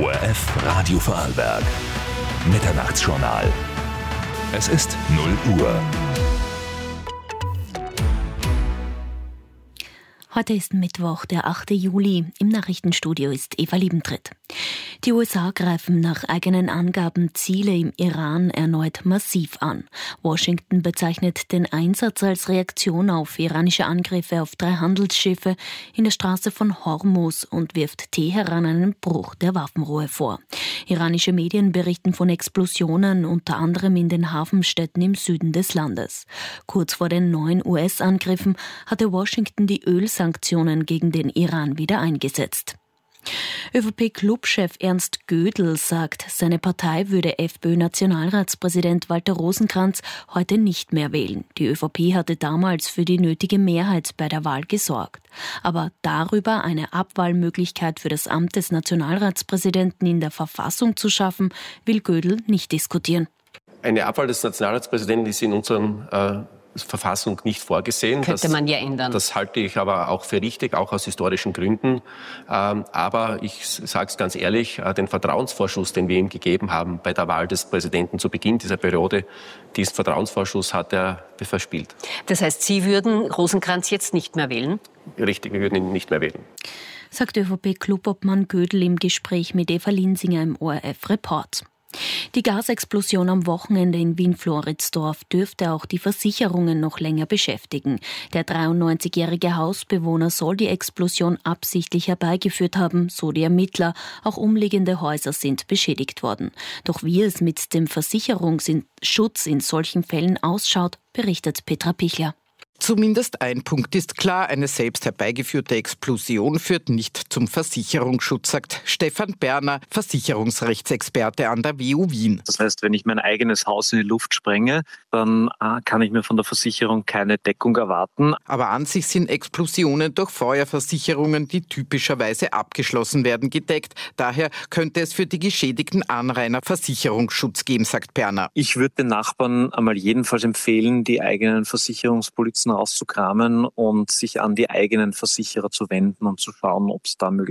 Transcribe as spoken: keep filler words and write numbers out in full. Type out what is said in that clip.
O R F Radio Vorarlberg. Mitternachtsjournal. Es ist null Uhr. Heute ist Mittwoch, der achte Juli. Im Nachrichtenstudio ist Eva Liebentritt. Die U S A greifen nach eigenen Angaben Ziele im Iran erneut massiv an. Washington bezeichnet den Einsatz als Reaktion auf iranische Angriffe auf drei Handelsschiffe in der Straße von Hormuz und wirft Teheran einen Bruch der Waffenruhe vor. Iranische Medien berichten von Explosionen, unter anderem in den Hafenstädten im Süden des Landes. Kurz vor den neuen U S-Angriffen hatte Washington die Ölsanktionen gegen den Iran wieder eingesetzt. ÖVP-Clubchef Ernst Gödel sagt, seine Partei würde FPÖ-Nationalratspräsident Walter Rosenkranz heute nicht mehr wählen. Die ÖVP hatte damals für die nötige Mehrheit bei der Wahl gesorgt. Aber darüber, eine Abwahlmöglichkeit für das Amt des Nationalratspräsidenten in der Verfassung zu schaffen, will Gödel nicht diskutieren. Eine Abwahl des Nationalratspräsidenten ist in unserem äh Verfassung nicht vorgesehen. Könnte das, man ja ändern. Das halte ich aber auch für richtig, auch aus historischen Gründen. Ähm, aber ich sage es ganz ehrlich, äh, den Vertrauensvorschuss, den wir ihm gegeben haben bei der Wahl des Präsidenten zu Beginn dieser Periode, diesen Vertrauensvorschuss hat er verspielt. Das heißt, Sie würden Rosenkranz jetzt nicht mehr wählen? Richtig, wir würden ihn nicht mehr wählen. Sagt ÖVP-Clubobmann Gödel im Gespräch mit Eva Linsinger im O R F-Report. Die Gasexplosion am Wochenende in Wien-Floridsdorf dürfte auch die Versicherungen noch länger beschäftigen. Der dreiundneunzigjährige Hausbewohner soll die Explosion absichtlich herbeigeführt haben, so die Ermittler. Auch umliegende Häuser sind beschädigt worden. Doch wie es mit dem Versicherungsschutz in solchen Fällen ausschaut, berichtet Petra Pichler. Zumindest ein Punkt ist klar, eine selbst herbeigeführte Explosion führt nicht zum Versicherungsschutz, sagt Stefan Berner, Versicherungsrechtsexperte an der W U Wien. Das heißt, wenn ich mein eigenes Haus in die Luft sprenge, dann äh, kann ich mir von der Versicherung keine Deckung erwarten. Aber an sich sind Explosionen durch Feuerversicherungen, die typischerweise abgeschlossen werden, gedeckt. Daher könnte es für die geschädigten Anrainer Versicherungsschutz geben, sagt Berner. Ich würde den Nachbarn einmal jedenfalls empfehlen, die eigenen Versicherungspolizen auszukramen und sich an die eigenen Versicherer zu wenden und zu schauen, ob es da möglich